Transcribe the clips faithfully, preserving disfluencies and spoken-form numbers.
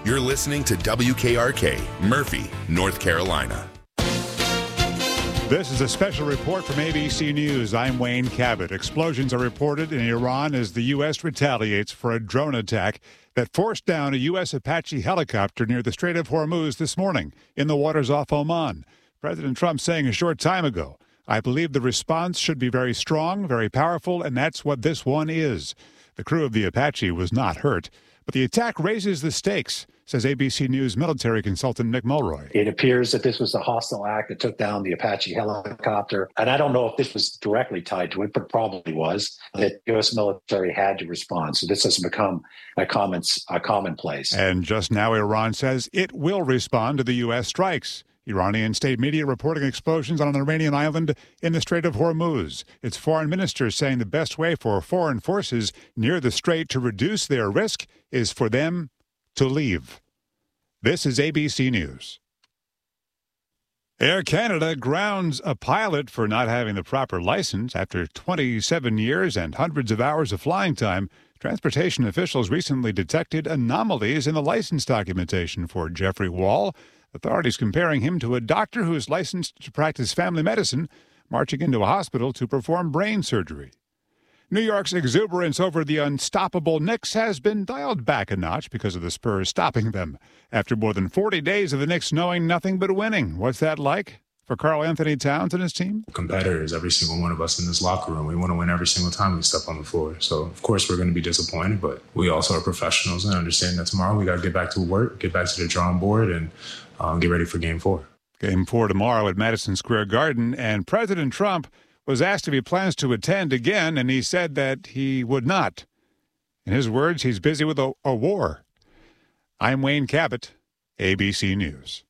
You're listening to W K R K, Murphy, North Carolina. This is a special report from A B C News. I'm Wayne Cabot. Explosions are reported in Iran as the U S retaliates for a drone attack that forced down a U S Apache helicopter near the Strait of Hormuz this morning in the waters off Oman. President Trump saying a short time ago, "I believe the response should be very strong, very powerful, and that's what this one is." The crew of the Apache was not hurt, but the attack raises the stakes, says A B C News military consultant Nick Mulroy. It appears that this was a hostile act that took down the Apache helicopter. And I don't know if this was directly tied to it, but probably was, that U S military had to respond. So this has become a, common, a commonplace. And just now, Iran says it will respond to the U S strikes. Iranian state media reporting explosions on an Iranian island in the Strait of Hormuz. Its foreign minister saying the best way for foreign forces near the strait to reduce their risk is for them to leave. This is A B C News. Air Canada grounds a pilot for not having the proper license after twenty-seven years and hundreds of hours of flying time. Transportation officials recently detected anomalies in the license documentation for Jeffrey Wall. Authorities comparing him to a doctor who is licensed to practice family medicine, marching into a hospital to perform brain surgery. New York's exuberance over the unstoppable Knicks has been dialed back a notch because of the Spurs stopping them. After more than forty days of the Knicks knowing nothing but winning. What's that like for Karl Anthony Towns and his team? Competitors, every single one of us in this locker room. We want to win every single time we step on the floor. So, of course, we're going to be disappointed, but we also are professionals and understand that tomorrow we got to get back to work, get back to the drawing board, and um, get ready for Game four. Game four tomorrow at Madison Square Garden, and President Trump was asked if he plans to attend again, and he said that he would not. In his words, he's busy with a, a war. I'm Wayne Cabot, A B C News.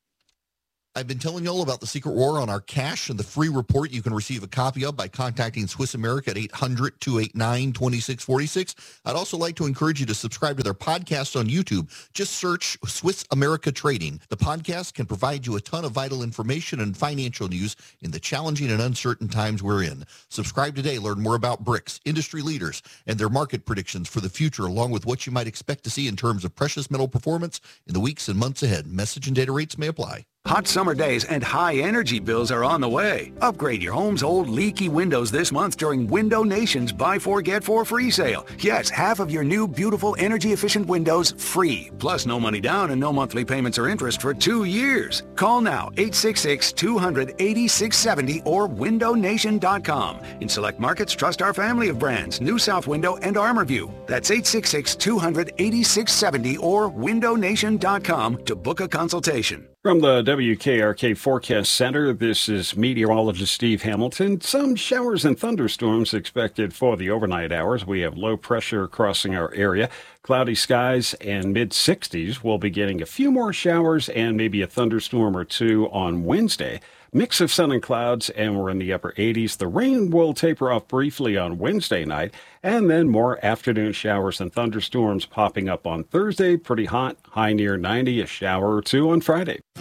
I've been telling you all about the secret war on our cash and the free report you can receive a copy of by contacting Swiss America at eight hundred, two eight nine, two six four six. I'd also like to encourage you to subscribe to their podcast on YouTube. Just search Swiss America Trading. The podcast can provide you a ton of vital information and financial news in the challenging and uncertain times we're in. Subscribe today. Learn more about BRICS, industry leaders, and their market predictions for the future, along with what you might expect to see in terms of precious metal performance in the weeks and months ahead. Message and data rates may apply. Hot summer days and high energy bills are on the way. Upgrade your home's old leaky windows this month during Window Nation's Buy Four, Get Four free sale. Yes, half of your new beautiful energy-efficient windows free. Plus no money down and no monthly payments or interest for two years. Call now, eight six six, two hundred, eighty-six seventy or window nation dot com. In select markets, trust our family of brands, New South Window and ArmorView. That's eight six six, two hundred, eighty-six seventy or window nation dot com to book a consultation. From the W K R K Forecast Center, this is meteorologist Steve Hamilton. Some showers and thunderstorms expected for the overnight hours. We have low pressure crossing our area. Cloudy skies and mid sixties. We'll be getting a few more showers and maybe a thunderstorm or two on Wednesday. Mix of sun and clouds, and we're in the upper eighties. The rain will taper off briefly on Wednesday night, and then more afternoon showers and thunderstorms popping up on Thursday. Pretty hot, high near ninety, a shower or two on Friday.